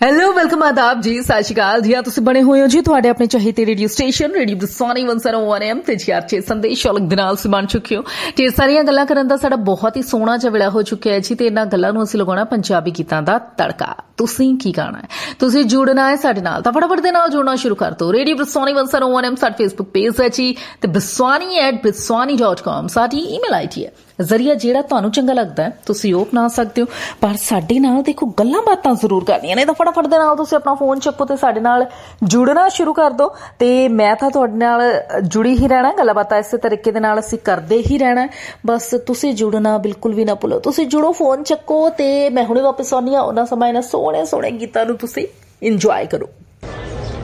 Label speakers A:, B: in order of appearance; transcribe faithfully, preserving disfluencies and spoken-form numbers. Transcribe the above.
A: Hello welcome आदाब जी सत श्री अकाल जी। तुम बने हुए हो जी थोड़े अपने चहेते radio station radio बरसानी one zero one M ते जी आर चे संदेश अलग दे नाल बन चुके हो। ढेर सारिया गल्लां करन दा साडा बहुत ही सोहना जिहा वेला हो चुका है जी। ते इन्हां गल्लां नूं असीं लगाउणा पंजाबी गीतां दा तड़का। तुसीं की गाना है, तुसीं जुड़ना है साडे नाल, तां फटाफट दे नाल जुड़ना शुरू कर दो। Radio बरसानी one zero one M साडा फेसबुक पेज है जी ते बरसानी eight बरसानी dot com sari email I D है। जरिया ਜਿਹੜਾ ਤੁਹਾਨੂੰ ਚੰਗਾ ਲੱਗਦਾ ਹੈ ਤੁਸੀਂ ਉਹ ਅਪਣਾ ਸਕਦੇ ਹੋ, ਪਰ ਸਾਡੇ ਨਾਲ ਦੇਖੋ ਗੱਲਾਂ ਬਾਤਾਂ ਜ਼ਰੂਰ ਕਰਨੀਆਂ ਨੇ ਤਾਂ ਫਟਾਫਟ ਦੇ ਨਾਲ ਤੁਸੀਂ ਆਪਣਾ ਫੋਨ ਚੱਕੋ ਤੇ ਸਾਡੇ ਨਾਲ ਜੁੜਨਾ ਸ਼ੁਰੂ ਕਰ ਦਿਓ। ਤੇ ਮੈਂ ਤਾਂ ਤੁਹਾਡੇ ਨਾਲ ਜੁੜੀ ਹੀ ਰਹਿਣਾ, ਗੱਲਾਂ ਬਾਤਾਂ ਇਸੇ ਤਰੀਕੇ ਦੇ ਨਾਲ ਅਸੀਂ ਕਰਦੇ ਹੀ ਰਹਿਣਾ। ਬਸ ਤੁਸੀਂ ਜੁੜਨਾ ਬਿਲਕੁਲ ਵੀ ਨਾ ਭੁੱਲੋ। ਤੁਸੀਂ ਜੁੜੋ, ਫੋਨ ਚੱਕੋ ਤੇ ਮੈਂ ਹੁਣੇ ਵਾਪਸ ਆਉਂਦੀ ਹਾਂ। ਉਹਨਾਂ ਸਮਾਂ ਇਹਨਾਂ ਸੋਹਣੇ ਸੋਹਣੇ ਗੀਤਾਂ ਨੂੰ ਤੁਸੀਂ ਇੰਜੋਏ ਕਰੋ।